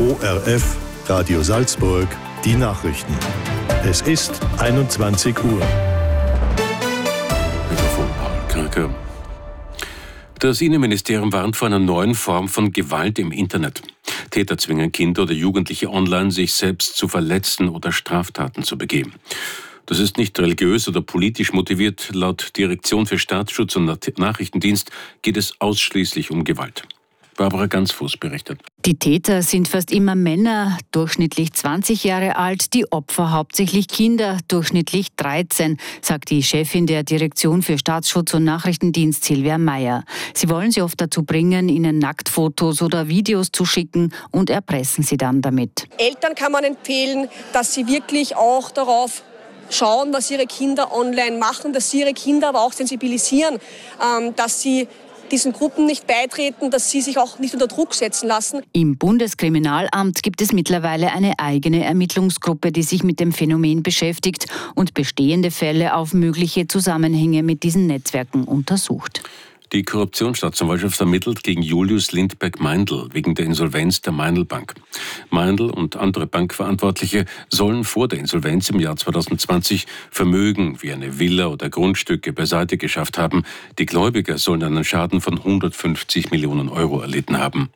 ORF Radio Salzburg, die Nachrichten. Es ist 21 Uhr. Mikrofon Paul Krake. Das Innenministerium warnt vor einer neuen Form von Gewalt im Internet. Täter zwingen Kinder oder Jugendliche online, sich selbst zu verletzen oder Straftaten zu begehen. Das ist nicht religiös oder politisch motiviert. Laut Direktion für Staatsschutz und Nachrichtendienst geht es ausschließlich um Gewalt. Barbara Gansfuß berichtet. Die Täter sind fast immer Männer, durchschnittlich 20 Jahre alt, die Opfer hauptsächlich Kinder, durchschnittlich 13, sagt die Chefin der Direktion für Staatsschutz und Nachrichtendienst Silvia Meyer. Sie wollen sie oft dazu bringen, ihnen Nacktfotos oder Videos zu schicken und erpressen sie dann damit. Eltern kann man empfehlen, dass sie wirklich auch darauf schauen, was ihre Kinder online machen, dass sie ihre Kinder aber auch sensibilisieren, dass sie diesen Gruppen nicht beitreten, dass sie sich auch nicht unter Druck setzen lassen. Im Bundeskriminalamt gibt es mittlerweile eine eigene Ermittlungsgruppe, die sich mit dem Phänomen beschäftigt und bestehende Fälle auf mögliche Zusammenhänge mit diesen Netzwerken untersucht. Die Korruptionsstaatsanwaltschaft ermittelt gegen Julius Lindberg-Meindl wegen der Insolvenz der Meindl Bank. Meindl und andere Bankverantwortliche sollen vor der Insolvenz im Jahr 2020 Vermögen wie eine Villa oder Grundstücke beiseite geschafft haben. Die Gläubiger sollen einen Schaden von 150 Millionen Euro erlitten haben.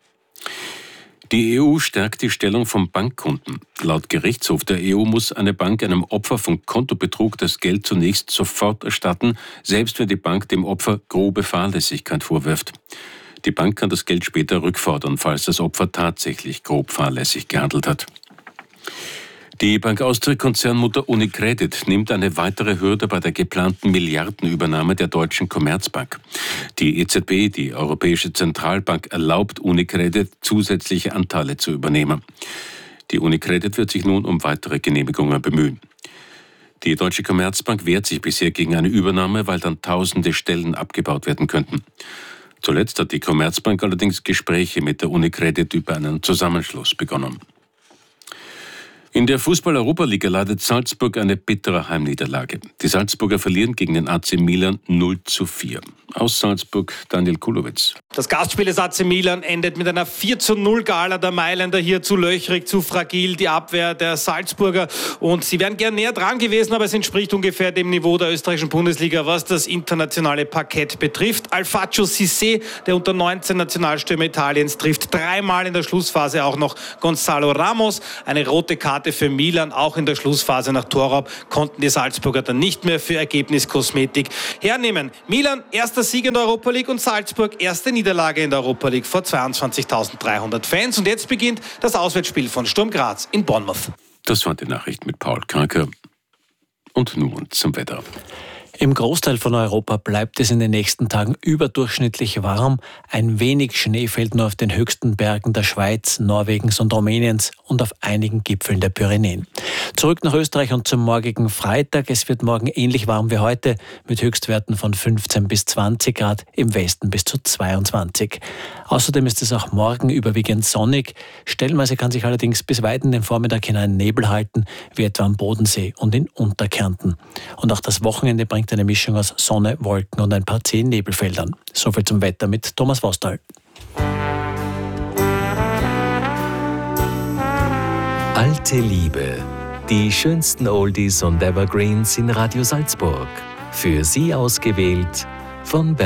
Die EU stärkt die Stellung von Bankkunden. Laut Gerichtshof der EU muss eine Bank einem Opfer von Kontobetrug das Geld zunächst sofort erstatten, selbst wenn die Bank dem Opfer grobe Fahrlässigkeit vorwirft. Die Bank kann das Geld später rückfordern, falls das Opfer tatsächlich grob fahrlässig gehandelt hat. Die Bank Austria-Konzernmutter UniCredit nimmt eine weitere Hürde bei der geplanten Milliardenübernahme der Deutschen Commerzbank. Die EZB, die Europäische Zentralbank, erlaubt UniCredit, zusätzliche Anteile zu übernehmen. Die UniCredit wird sich nun um weitere Genehmigungen bemühen. Die Deutsche Commerzbank wehrt sich bisher gegen eine Übernahme, weil dann tausende Stellen abgebaut werden könnten. Zuletzt hat die Commerzbank allerdings Gespräche mit der UniCredit über einen Zusammenschluss begonnen. In der Fußball-Europa-Liga leidet Salzburg eine bittere Heimniederlage. Die Salzburger verlieren gegen den AC Milan 0:4. Aus Salzburg Daniel Kulowitz. Das Gastspiel des AC Milan endet mit einer 4:0 Gala der Mailänder, hier zu löchrig, zu fragil, die Abwehr der Salzburger. Und sie wären gern näher dran gewesen, aber es entspricht ungefähr dem Niveau der österreichischen Bundesliga, was das internationale Parkett betrifft. Alfaccio Cissé, der unter 19 Nationalstürmer Italiens, trifft dreimal in der Schlussphase auch noch Gonzalo Ramos. Eine rote Karte für Milan, auch in der Schlussphase nach Torraub, konnten die Salzburger dann nicht mehr für Ergebniskosmetik hernehmen. Milan, erster Sieg in der Europa League und Salzburg, erste Niederlage in der Europa League vor 22.300 Fans. Und jetzt beginnt das Auswärtsspiel von Sturm Graz in Bournemouth. Das war die Nachricht mit Paul Krake. Und nun zum Wetter. Im Großteil von Europa bleibt es in den nächsten Tagen überdurchschnittlich warm. Ein wenig Schnee fällt nur auf den höchsten Bergen der Schweiz, Norwegens und Rumäniens und auf einigen Gipfeln der Pyrenäen. Zurück nach Österreich und zum morgigen Freitag. Es wird morgen ähnlich warm wie heute mit Höchstwerten von 15 bis 20 Grad, im Westen bis zu 22. Außerdem ist es auch morgen überwiegend sonnig. Stellenweise kann sich allerdings bis weit in den Vormittag hinein Nebel halten, wie etwa am Bodensee und in Unterkärnten. Und auch das Wochenende bringt eine Mischung aus Sonne, Wolken und ein paar zähen Nebelfeldern. Soviel zum Wetter mit Thomas Vostal. Alte Liebe. Die schönsten Oldies und Evergreens in Radio Salzburg. Für Sie ausgewählt von